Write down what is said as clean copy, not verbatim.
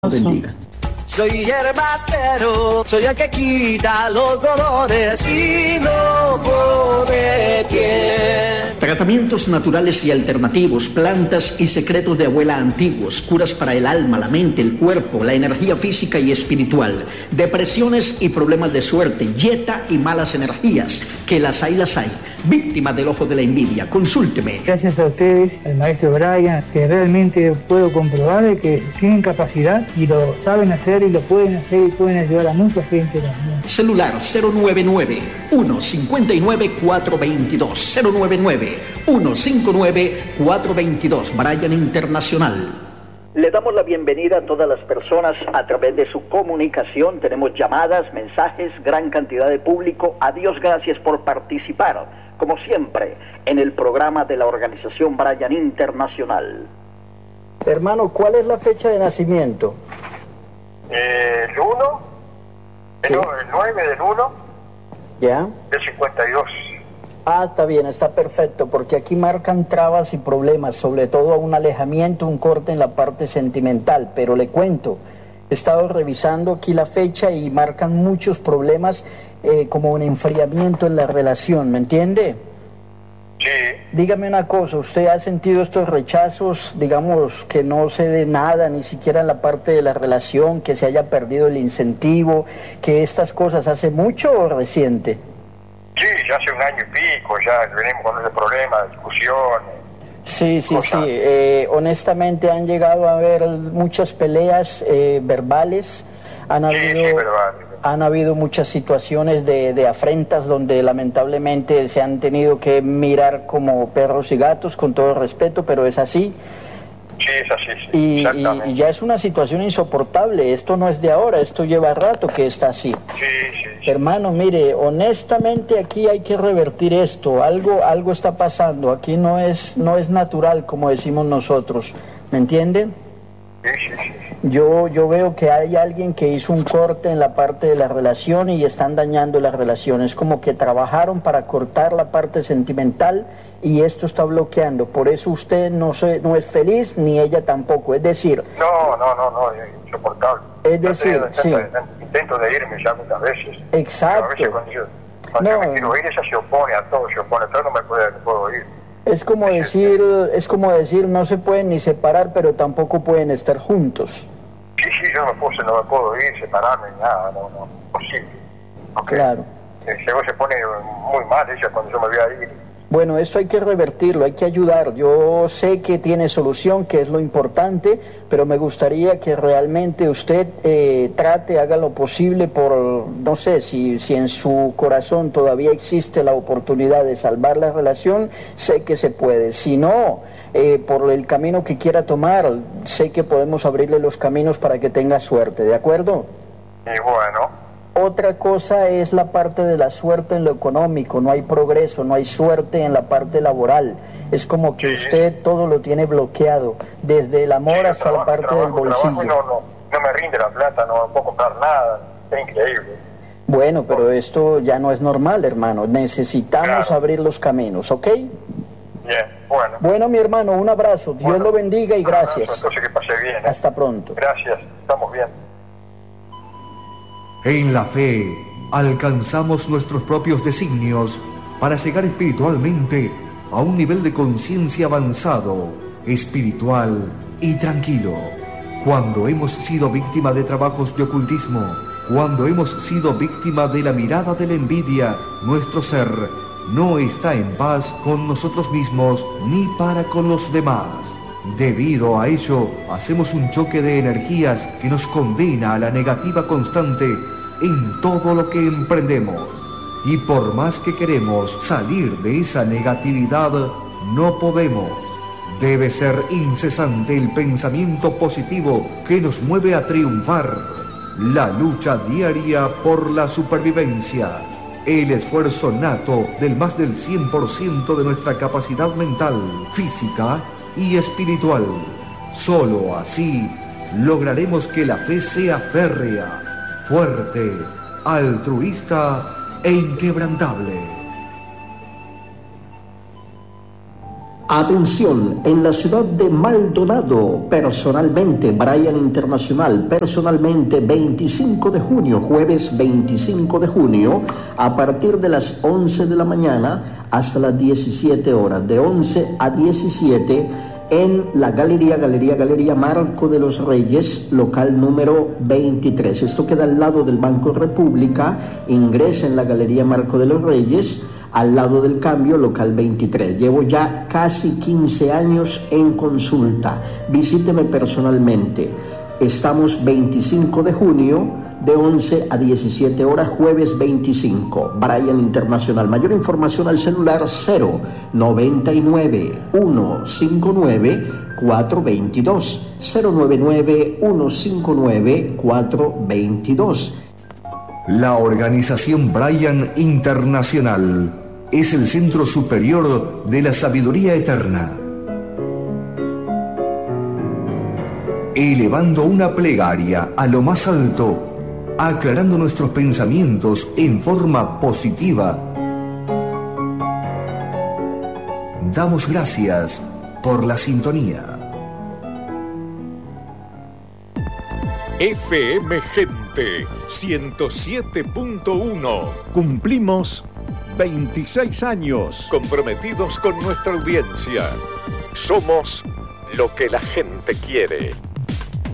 Bendiga. Soy herbatero, soy el que quita los dolores y no pone pie. Tratamientos naturales y alternativos, plantas y secretos de abuela antiguos, curas para el alma, la mente, el cuerpo, la energía física y espiritual, depresiones y problemas de suerte, yeta y malas energías, que las hay, víctima del ojo de la envidia. Consúlteme. Gracias a ustedes, al maestro Brian, que realmente puedo comprobar de que tienen capacidad y lo saben hacer y lo pueden hacer y pueden ayudar a mucha gente también. Celular 099-159-422, 099-159-422, Brian Internacional. Le damos la bienvenida a todas las personas a través de su comunicación. Tenemos llamadas, mensajes, gran cantidad de público. A Dios gracias por participar, como siempre, en el programa de la organización Brian Internacional. Hermano, ¿cuál es la fecha de nacimiento? El 1, sí. El 9 del 1, ¿ya? Del 52. Ah, está bien, está perfecto, porque aquí marcan trabas y problemas, sobre todo un alejamiento, un corte en la parte sentimental, pero le cuento, he estado revisando aquí la fecha y marcan muchos problemas, como un enfriamiento en la relación, ¿me entiende? Sí. Dígame una cosa, ¿usted ha sentido estos rechazos, digamos, que no se dé nada, ni siquiera en la parte de la relación, que se haya perdido el incentivo, que estas cosas hace mucho o reciente? Sí, ya hace un año y pico, ya venimos con ese problema, discusiones. Sí. Honestamente han llegado a haber muchas peleas verbales, han habido muchas situaciones de afrentas donde lamentablemente se han tenido que mirar como perros y gatos, con todo respeto, pero es así. Sí, es así, sí. Y ya es una situación insoportable, esto no es de ahora, esto lleva rato que está así. Sí. Hermano, mire, honestamente aquí hay que revertir esto, algo está pasando, aquí no es natural como decimos nosotros, ¿me entiende? Sí. Yo veo que hay alguien que hizo un corte en la parte de la relación y están dañando la relación, es como que trabajaron para cortar la parte sentimental y esto está bloqueando, por eso usted no es feliz ni ella tampoco, es decir... No, es insoportable. Es decir, sí. Intento de irme ya muchas veces. Exacto. Pero a veces cuando yo me quiero ir, ella se opone a todo, no me puedo ir. Es como decir, no se pueden ni separar, pero tampoco pueden estar juntos. Sí, yo no me puedo ir, separarme, nada, no, posible. Okay. Claro. Se pone muy mal ella cuando yo me voy a ir. Bueno, esto hay que revertirlo, hay que ayudar. Yo sé que tiene solución, que es lo importante, pero me gustaría que realmente usted haga lo posible por, no sé, si en su corazón todavía existe la oportunidad de salvar la relación, sé que se puede. Si no, por el camino que quiera tomar, sé que podemos abrirle los caminos para que tenga suerte, ¿de acuerdo? Y bueno. Otra cosa es la parte de la suerte en lo económico, no hay progreso, no hay suerte en la parte laboral, es como que usted todo lo tiene bloqueado, desde el amor hasta la parte del bolsillo. No me rinde la plata, no puedo comprar nada, es increíble. Bueno, pero esto ya no es normal, hermano, necesitamos abrir los caminos, ¿ok? Bien, bueno. Bueno, mi hermano, un abrazo, Dios lo bendiga y gracias. Entonces que pase bien. Hasta pronto. Gracias, estamos bien. En la fe alcanzamos nuestros propios designios para llegar espiritualmente a un nivel de conciencia avanzado, espiritual y tranquilo. Cuando hemos sido víctima de trabajos de ocultismo, cuando hemos sido víctima de la mirada de la envidia, nuestro ser no está en paz con nosotros mismos ni para con los demás. Debido a ello, hacemos un choque de energías que nos condena a la negativa constante en todo lo que emprendemos. Y por más que queremos salir de esa negatividad, no podemos. Debe ser incesante el pensamiento positivo que nos mueve a triunfar. La lucha diaria por la supervivencia. El esfuerzo nato del más del 100% de nuestra capacidad mental, física y espiritual. Solo así lograremos que la fe sea férrea, fuerte, altruista e inquebrantable. Atención, en la ciudad de Maldonado, personalmente, Brian Internacional, personalmente, 25 de junio, jueves 25 de junio, a partir de las 11 de la mañana hasta las 17 horas, de 11 a 17, en la Galería Marco de los Reyes, local número 23. Esto queda al lado del Banco República. Ingresa en la Galería Marco de los Reyes, al lado del Cambio, local 23. Llevo ya casi 15 años en consulta. Visíteme personalmente. Estamos 25 de junio, de 11 a 17 horas, jueves 25. Brian Internacional. Mayor información al celular 099 159 422. 099 159 422. La organización Brian Internacional es el centro superior de la sabiduría eterna. Elevando una plegaria a lo más alto, aclarando nuestros pensamientos en forma positiva. Damos gracias por la sintonía. FM Gente 107.1. Cumplimos 26 años comprometidos con nuestra audiencia. Somos lo que la gente quiere.